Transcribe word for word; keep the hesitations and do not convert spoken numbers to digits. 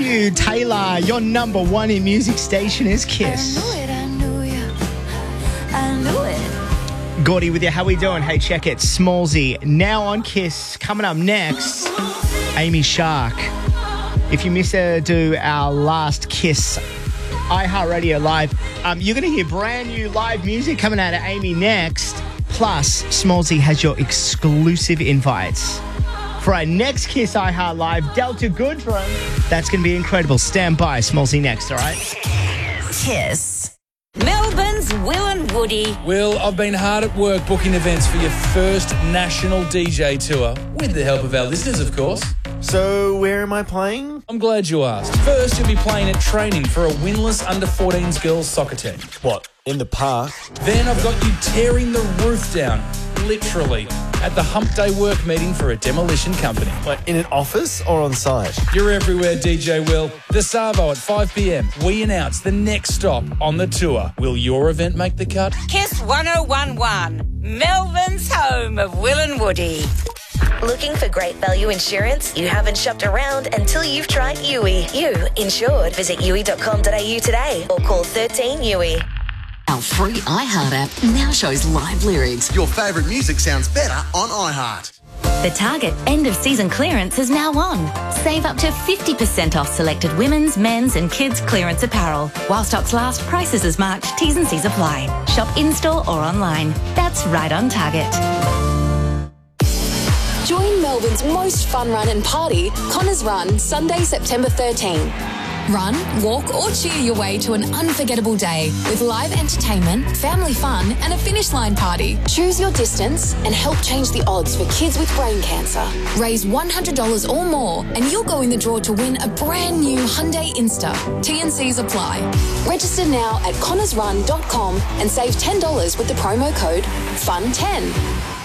you, Taylor. Your number one in music station is Kiss. I knew it, I knew you. I knew it. Gordy with you. How we doing? Hey, check it. Smallsy. Now on Kiss. Coming up next, Amy Shark. If you missed her do our last Kiss iHeartRadio Live, um, you're going to hear brand new live music coming out of Amy next. Plus, Smallsy has your exclusive invites for our next Kiss iHeart Live, Delta Goodrem. That's going to be incredible. Stand by. Smallsy next, all right? Kiss. Melbourne's Will and Woody. Will, I've been hard at work booking events for your first national D J tour, with the help of our listeners, of course. So, where am I playing? I'm glad you asked. First, you'll be playing at training for a winless under fourteens girls soccer team. What, in the park? Then I've got you tearing the roof down, literally, at the hump day work meeting for a demolition company. Like, in an office or on site? You're everywhere, D J Will. The Savo at five p.m. We announce the next stop on the tour. Will your event make the cut? Kiss one oh one one. Melbourne's home of Will and Woody. Looking for great value insurance? You haven't shopped around until you've tried U I. You insured. Visit U I dot com dot a u today or call thirteen U I. Our free iHeart app now shows live lyrics. Your favourite music sounds better on iHeart. The Target end-of-season clearance is now on. Save up to fifty percent off selected women's, men's and kids' clearance apparel. While stocks last, prices as March. T's and C's apply. Shop in-store or online. That's right on Target. Join Melbourne's most fun run and party, Connors Run, Sunday, September thirteenth. Run, walk or cheer your way to an unforgettable day with live entertainment, family fun and a finish line party. Choose your distance and help change the odds for kids with brain cancer. Raise one hundred dollars or more and you'll go in the draw to win a brand new Hyundai Insta. T and C's apply. Register now at connors run dot com and save ten dollars with the promo code F U N ten.